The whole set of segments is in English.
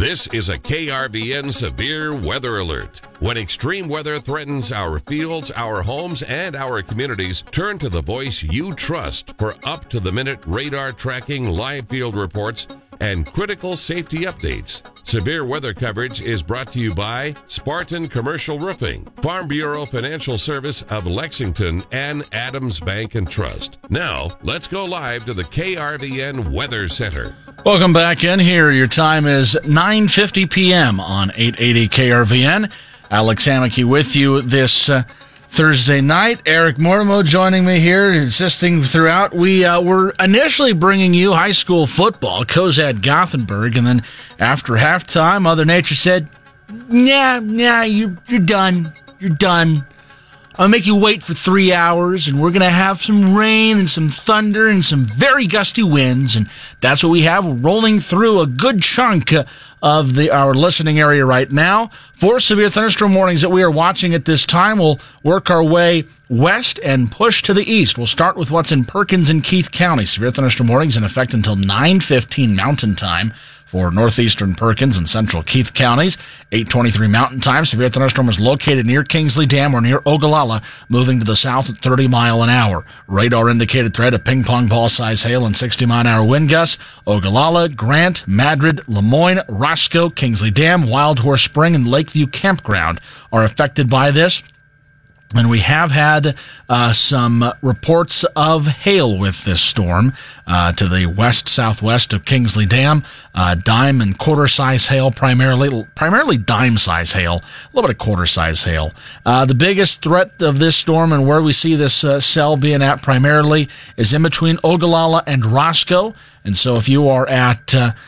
This is a KRVN severe weather alert. When extreme weather threatens our fields, our homes, and our communities, turn to the voice you trust for up-to-the-minute radar tracking, live field reports, and critical safety updates. Severe weather coverage is brought to you by Spartan Commercial Roofing, Farm Bureau Financial Service of Lexington, and Adams Bank and Trust. Now, let's go live to the KRVN Weather Center. Welcome back in here. Your time is 9:50 p.m. on 880 KRVN. Alex Hammocky with you this Thursday night. Eric Mortimer joining me here, insisting throughout. We were initially bringing you high school football, Cozad Gothenburg, and then after halftime, Mother Nature said, "Nah, you're done. You're done. I'll make you wait for 3 hours, and we're going to have some rain and some thunder and some very gusty winds." And that's what we have rolling through a good chunk of our listening area right now. 4 severe thunderstorm warnings that we are watching at this time. We'll work our way west and push to the east. We'll start with what's in Perkins and Keith County. Severe thunderstorm warnings in effect until 9:15 Mountain Time for northeastern Perkins and central Keith counties. 8:23 Mountain Time. Severe thunderstorm is located near Kingsley Dam or near Ogallala, moving to the south at 30 mile an hour. Radar indicated threat of ping pong ball size hail and 60 mile an hour wind gusts. Ogallala, Grant, Madrid, Lemoyne, Roscoe, Kingsley Dam, Wild Horse Spring, and Lakeview Campground are affected by this. And we have had some reports of hail with this storm to the west-southwest of Kingsley Dam. Dime and quarter-size hail, primarily dime-size hail, a little bit of quarter-size hail. The biggest threat of this storm and where we see this cell being at primarily is in between Ogallala and Roscoe. And so if you are at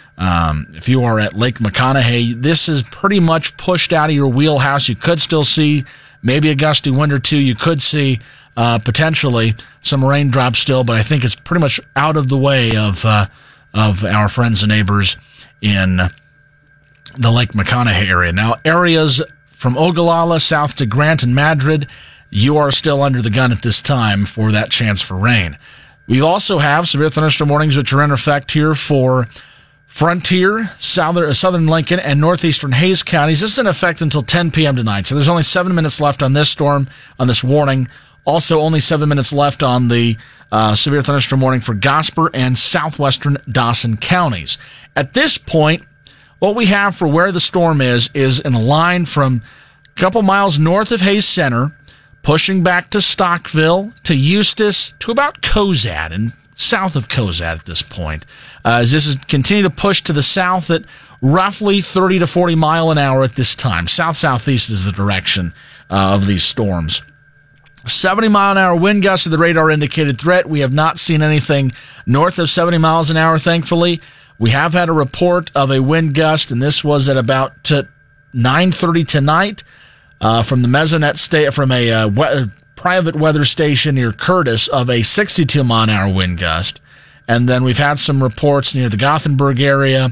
Lake McConaughey, this is pretty much pushed out of your wheelhouse. You could still see maybe a gusty wind or two. You could see potentially some raindrops still, but I think it's pretty much out of the way of our friends and neighbors in the Lake McConaughey area. Now, areas from Ogallala south to Grant and Madrid, you are still under the gun at this time for that chance for rain. We also have severe thunderstorm warnings which are in effect here for Frontier, southern Lincoln, and northeastern Hayes counties. This is in effect until 10 p.m. tonight. So there's only 7 minutes left on this storm, on this warning. Also, only 7 minutes left on the severe thunderstorm warning for Gosper and southwestern Dawson counties. At this point, what we have for where the storm is in a line from a couple miles north of Hayes Center, pushing back to Stockville, to Eustis, to about Cozad, and south of Cozad at this point. As this is continue to push to the south at roughly 30 to 40 mile an hour at this time. South-southeast is the direction of these storms. 70 mile an hour wind gusts are the radar indicated threat. We have not seen anything north of 70 miles an hour, thankfully. We have had a report of a wind gust, and this was at about 9:30 tonight from the Mesonet from a private weather station near Curtis of a 62 mile an hour wind gust. And then we've had some reports near the Gothenburg area,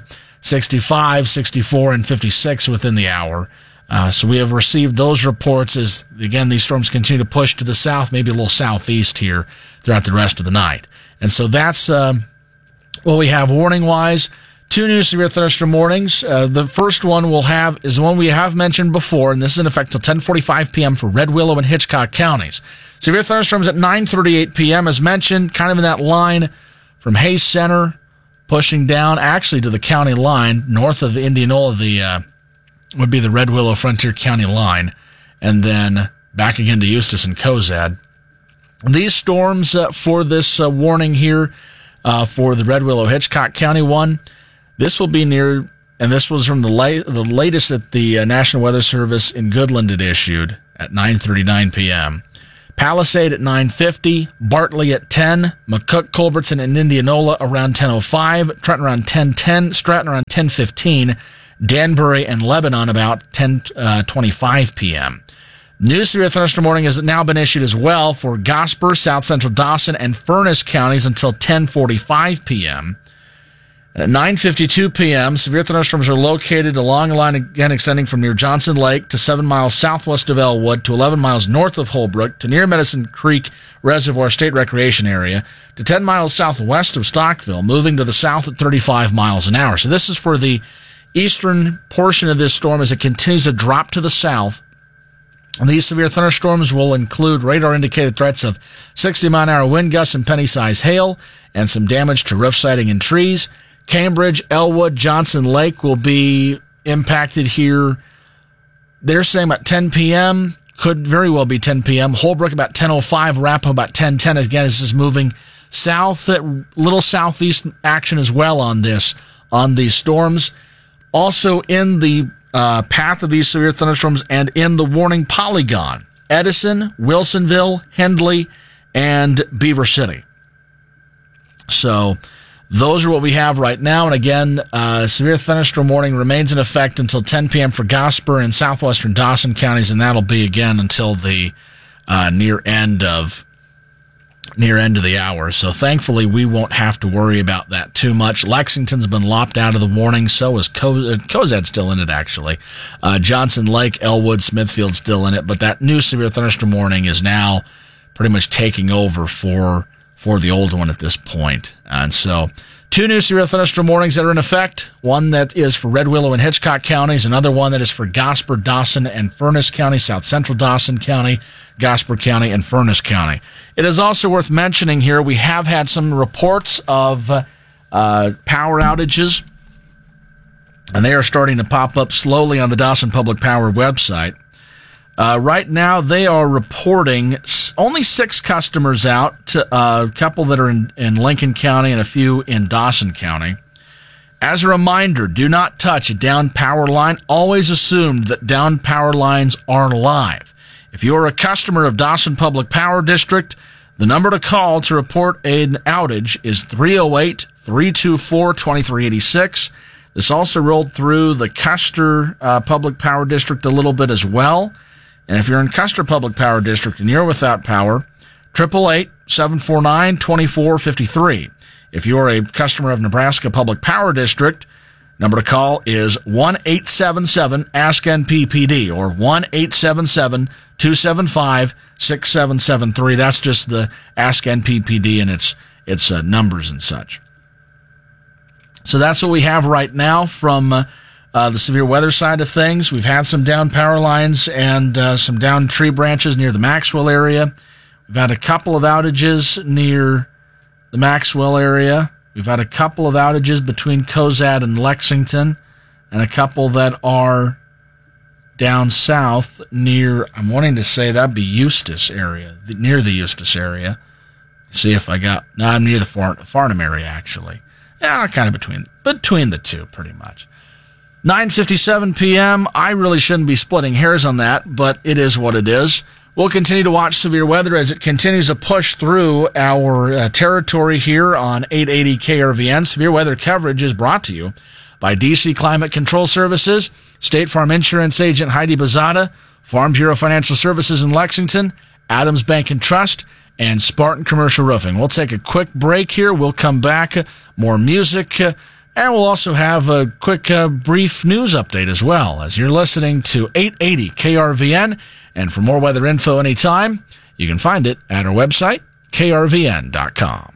65, 64, and 56 within the hour. So we have received those reports as, again, these storms continue to push to the south, maybe a little southeast here throughout the rest of the night. And so that's what we have warning-wise. 2 new severe thunderstorm warnings. The first one we'll have is the one we have mentioned before, and this is in effect till 10:45 p.m. for Red Willow and Hitchcock counties. Severe thunderstorms at 9:38 p.m. as mentioned, kind of in that line from Hayes Center, pushing down actually to the county line. North of Indianola, would be the Red Willow Frontier County line, and then back again to Eustis and Cozad. These storms for this warning here for the Red Willow Hitchcock County one, this will be near, and this was from the latest that the National Weather Service in Goodland had issued at 9:39 p.m. Palisade at 9:50, Bartley at 10, McCook, Culbertson, and Indianola around 10:05, Trenton around 10:10, Stratton around 10:15, Danbury and Lebanon about 10:25 p.m. New severe thunderstorm warning has now been issued as well for Gosper, South Central Dawson, and Furnace counties until 10:45 p.m. At 9:52 p.m., severe thunderstorms are located along a line again extending from near Johnson Lake to 7 miles southwest of Elwood to 11 miles north of Holbrook to near Medicine Creek Reservoir State Recreation Area to 10 miles southwest of Stockville, moving to the south at 35 miles an hour. So this is for the eastern portion of this storm as it continues to drop to the south. And these severe thunderstorms will include radar-indicated threats of 60-mile-an-hour wind gusts and penny-sized hail and some damage to roof siding and trees. Cambridge, Elwood, Johnson Lake will be impacted here. They're saying about 10 p.m., could very well be 10 p.m. Holbrook about 10:05, Arapahoe about 10:10. Again, this is moving south, little southeast action as well on these storms. Also in the path of these severe thunderstorms and in the warning polygon, Edison, Wilsonville, Hendley, and Beaver City. So those are what we have right now. And again, severe thunderstorm warning remains in effect until 10 p.m. for Gosper and southwestern Dawson counties, and that'll be again until the near end of the hour. So thankfully, we won't have to worry about that too much. Lexington's been lopped out of the warning. So is Cozad still in it, actually. Johnson Lake, Elwood, Smithfield still in it. But that new severe thunderstorm warning is now pretty much taking over for the old one at this point. And so 2 new severe thunderstorm warnings that are in effect. One that is for Red Willow and Hitchcock counties. Another one that is for Gosper, Dawson, and Furnace County, South Central Dawson County, Gosper County, and Furnace County. It is also worth mentioning here, we have had some reports of power outages, and they are starting to pop up slowly on the Dawson Public Power website. Right now, they are reporting only 6 customers out, a couple that are in Lincoln County and a few in Dawson County. As a reminder, do not touch a downed power line. Always assume that downed power lines are live. If you are a customer of Dawson Public Power District, the number to call to report an outage is 308-324-2386. This also rolled through the Custer Public Power District a little bit as well. And if you're in Custer Public Power District and you're without power, 888-749-2453. If you're a customer of Nebraska Public Power District, number to call is 1-877-ASK-NPPD or 1-877-275-6773. That's just the Ask NPPD and its numbers and such. So that's what we have right now from the severe weather side of things. We've had some down power lines and some down tree branches near the Maxwell area. We've had a couple of outages near the Maxwell area. We've had a couple of outages between Cozad and Lexington, and a couple that are down south near, I'm wanting to say that'd be Eustis area, near the Eustis area. See if I got, no, I'm near the Farnham area, actually. Yeah, kind of between the two, pretty much. 9:57 p.m. I really shouldn't be splitting hairs on that, but it is what it is. We'll continue to watch severe weather as it continues to push through our territory here on 880 KRVN. Severe weather coverage is brought to you by DC Climate Control Services, State Farm Insurance Agent Heidi Bazada, Farm Bureau Financial Services in Lexington, Adams Bank and Trust, and Spartan Commercial Roofing. We'll take a quick break here. We'll come back, more music, and we'll also have a quick brief news update as well as you're listening to 880 KRVN. And for more weather info anytime, you can find it at our website, krvn.com.